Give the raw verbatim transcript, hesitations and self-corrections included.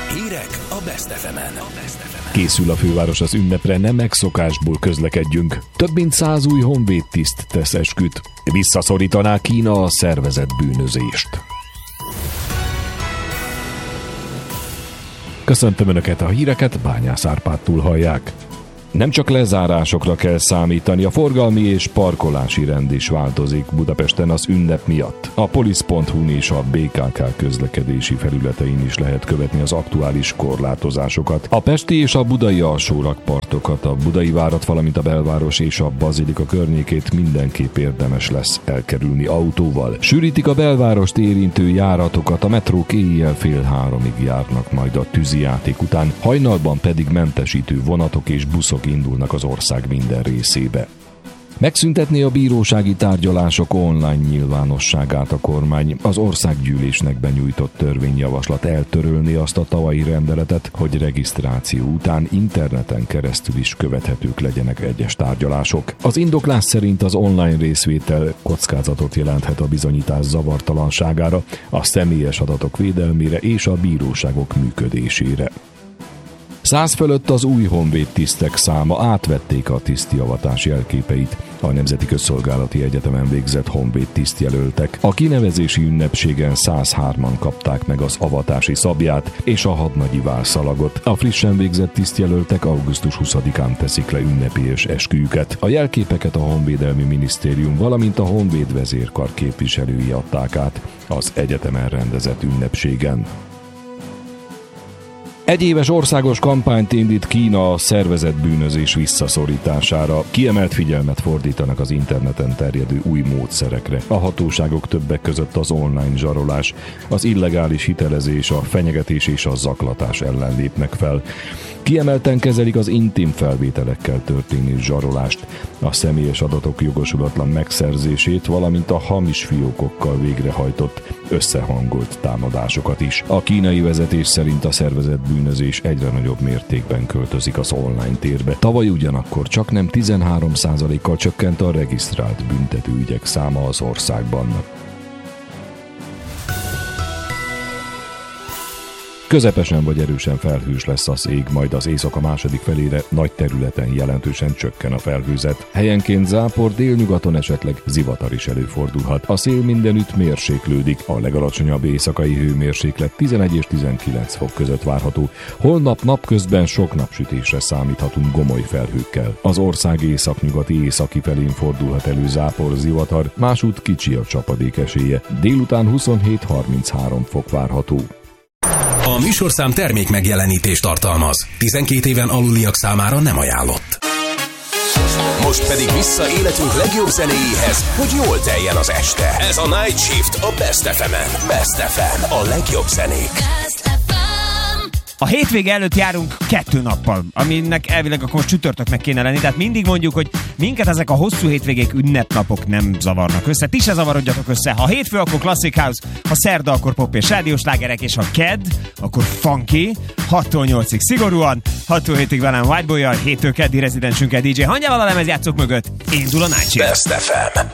Hírek a Best ef emen. Készül a főváros az ünnepre, nem megszokásból közlekedjünk. Több mint száz új honvédtiszt tesz esküt. Visszaszorítaná Kína a szervezett bűnözést. Köszöntöm Önöket, a híreket Bányász Árpádtól hallják. Nem csak lezárásokra kell számítani, a forgalmi és parkolási rend is változik Budapesten az ünnep miatt. A polisz pont hu-n és a bé ká ká közlekedési felületein is lehet követni az aktuális korlátozásokat. A pesti és a budai alsórakpartokat, a Budai várat, valamint a belváros és a Bazilika környékét mindenképp érdemes lesz elkerülni autóval. Sűrítik a belvárost érintő járatokat, a metrók éjjel fél háromig járnak majd a tűzijáték után, hajnalban pedig mentesítő vonatok és buszok indulnak az ország minden részébe. Megszüntetné a bírósági tárgyalások online nyilvánosságát a kormány. Az országgyűlésnek benyújtott törvényjavaslat eltörölni azt a tavalyi rendeletet, hogy regisztráció után interneten keresztül is követhetők legyenek egyes tárgyalások. Az indoklás szerint az online részvétel kockázatot jelenthet a bizonyítás zavartalanságára, a személyes adatok védelmére és a bíróságok működésére. Száz fölött az új honvédtisztek száma, átvették a tisztjavatás jelképeit. A Nemzeti Közszolgálati Egyetemen végzett honvédtisztjelöltek. A kinevezési ünnepségen száz hárman kapták meg az avatási szabját és a hadnagyi válszalagot. A frissen végzett tisztjelöltek augusztus huszadikán teszik le ünnepélyes esküjüket. A jelképeket a Honvédelmi Minisztérium, valamint a Honvéd vezérkar képviselői adták át az egyetemen rendezett ünnepségen. Egyéves országos kampányt indít Kína a szervezett bűnözés visszaszorítására. Kiemelt figyelmet fordítanak az interneten terjedő új módszerekre. A hatóságok többek között az online zsarolás, az illegális hitelezés, a fenyegetés és a zaklatás ellen lépnek fel. Kiemelten kezelik az intim felvételekkel történő zsarolást, a személyes adatok jogosulatlan megszerzését, valamint a hamis fiókokkal végrehajtott összehangolt támadásokat is. A kínai vezetés szerint a szervezett bűnözés egyre nagyobb mértékben költözik az online térbe. Tavaly ugyanakkor csaknem tizenhárom százalékkal csökkent a regisztrált büntetőügyek száma az országban. Közepesen vagy erősen felhős lesz az ég, majd az éjszaka második felére nagy területen jelentősen csökken a felhőzet. Helyenként zápor, délnyugaton esetleg zivatar is előfordulhat. A szél mindenütt mérséklődik, a legalacsonyabb éjszakai hőmérséklet tizenegy és tizenkilenc fok között várható. Holnap napközben sok napsütésre számíthatunk gomoly felhőkkel. Az ország északnyugati északi felén fordulhat elő zápor, zivatar, másút kicsi a csapadék esélye. Délután huszonhét harminchárom fok várható. A műsorszám termék megjelenítést tartalmaz. tizenkét éven aluliak számára nem ajánlott. Most pedig vissza életünk legjobb zenéjéhez, hogy jól teljen az este. Ez a Night Shift a Best ef emen. Best ef em, a legjobb zenék. A hétvége előtt járunk kettő nappal, aminek elvileg akkor most csütörtöknek kéne lenni, tehát mindig mondjuk, hogy minket ezek a hosszú hétvégék, ünnepnapok nem zavarnak össze. Ti se zavarodjatok össze. Ha hétfő, akkor Classic House, ha szerda, akkor pop és rádiós slágerek, és ha kedd, akkor funky, hattól nyolcig szigorúan, hattól hétig velem Whiteboy-jal, héttől keddi rezidensünkkel dé dzsé Hangyával a lemezjátszók mögött. Indul a Night Shift. Best ef em.